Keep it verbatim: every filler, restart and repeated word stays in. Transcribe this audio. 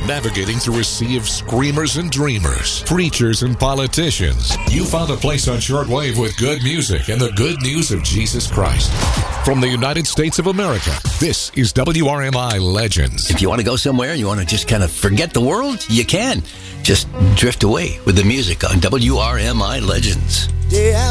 navigating through a sea of screamers and dreamers, preachers and politicians, you found a place on shortwave with good music and the good news of Jesus Christ. From the United States of America, this is W R M I Legends. If you want to go somewhere and you want to just kind of forget the world, you can. Just drift away with the music on W R M I Legends. Yeah.